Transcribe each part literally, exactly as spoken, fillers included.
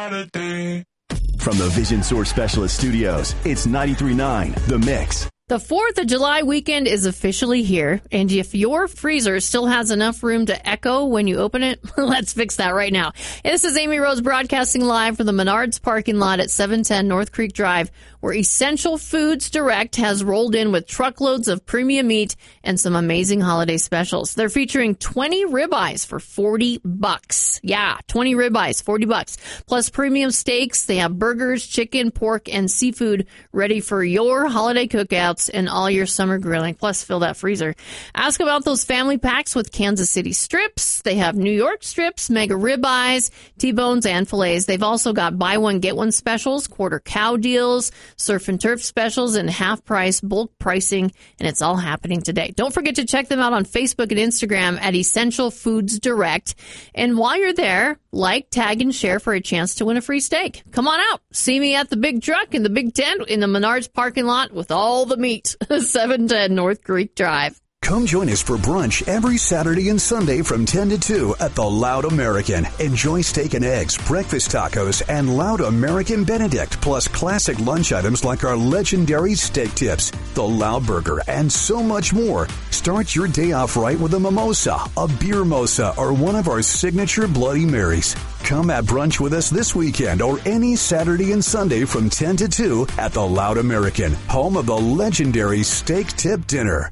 holiday. From the Vision Source Specialist Studios, it's ninety-three point nine The Mix. The fourth of July weekend is officially here, and if your freezer still has enough room to echo when you open it, let's fix that right now. And this is Amy Rose broadcasting live from the Menards parking lot at seven ten North Creek Drive, where Essential Foods Direct has rolled in with truckloads of premium meat and some amazing holiday specials. They're featuring twenty ribeyes for forty bucks. Yeah, twenty ribeyes, forty bucks. Plus premium steaks. They have burgers, chicken, pork, and seafood ready for your holiday cookouts and all your summer grilling. Plus, fill that freezer. Ask about those family packs with Kansas City strips. They have New York strips, mega ribeyes, T-bones, and fillets. They've also got buy one, get one specials, quarter cow deals, surf and turf specials, and half price bulk pricing, and it's all happening today. Don't forget to check them out on Facebook and Instagram at Essential Foods Direct. And while you're there, like, tag, and share for a chance to win a free steak. Come on out. See me at the big truck in the big tent in the Menards parking lot with all the meat. seven ten North Creek Drive. Come join us for brunch every Saturday and Sunday from ten to two at the Loud American. Enjoy steak and eggs, breakfast tacos, and Loud American Benedict, plus classic lunch items like our legendary steak tips, the Loud Burger, and so much more. Start your day off right with a mimosa, a beer mosa, or one of our signature Bloody Marys. Come at brunch with us this weekend or any Saturday and Sunday from ten to two at the Loud American, home of the legendary steak tip dinner.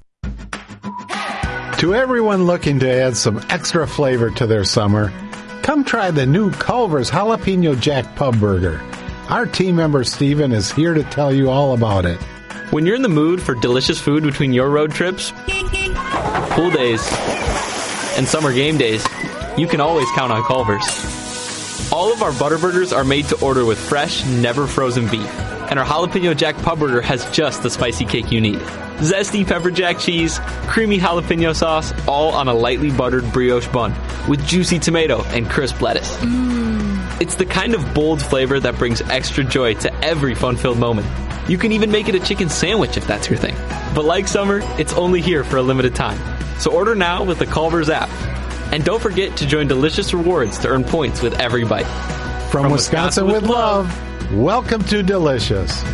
To everyone looking to add some extra flavor to their summer, come try the new Culver's Jalapeno Jack Pub Burger. Our team member Steven is here to tell you all about it. When you're in the mood for delicious food between your road trips, pool days, and summer game days, you can always count on Culver's. All of our butter burgers are made to order with fresh, never frozen beef, and our Jalapeno Jack Pub Burger has just the spicy kick you need. Zesty pepper jack cheese, creamy jalapeno sauce, all on a lightly buttered brioche bun with juicy tomato and crisp lettuce. Mm. It's the kind of bold flavor that brings extra joy to every fun-filled moment. You can even make it a chicken sandwich if that's your thing. But like summer, it's only here for a limited time. So order now with the Culver's app. And don't forget to join Delicious Rewards to earn points with every bite. From, From Wisconsin, Wisconsin with love, love, welcome to Delicious.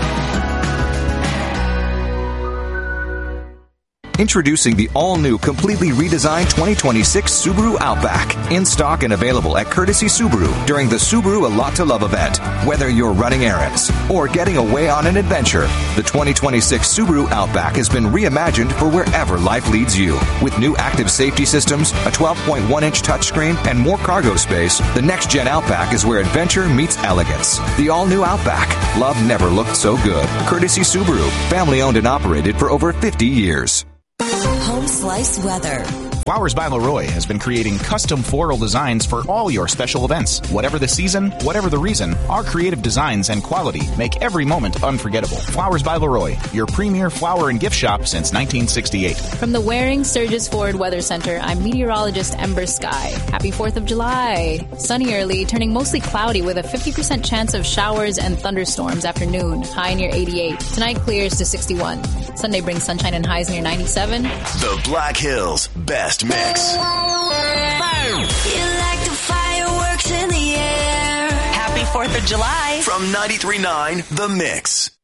Introducing the all-new, completely redesigned twenty twenty-six Subaru Outback. In stock and available at Courtesy Subaru during the Subaru A Lot to Love event. Whether you're running errands or getting away on an adventure, the twenty twenty-six Subaru Outback has been reimagined for wherever life leads you. With new active safety systems, a twelve point one inch touchscreen, and more cargo space, the next-gen Outback is where adventure meets elegance. The all-new Outback. Love never looked so good. Courtesy Subaru. Family-owned and operated for over fifty years. Home Slice Weather. Flowers by Leroy has been creating custom floral designs for all your special events. Whatever the season, whatever the reason, our creative designs and quality make every moment unforgettable. Flowers by Leroy, your premier flower and gift shop since nineteen sixty-eight. From the Waring Sturgis Ford Weather Center, I'm meteorologist Ember Sky. Happy fourth of July. Sunny early, turning mostly cloudy with a fifty percent chance of showers and thunderstorms afternoon. High near eighty-eight. Tonight clears to sixty-one. Sunday brings sunshine and highs near ninety-seven. The Black Hills Best Mix. You like the fireworks in the air. Happy fourth of July. From ninety-three point nine The Mix.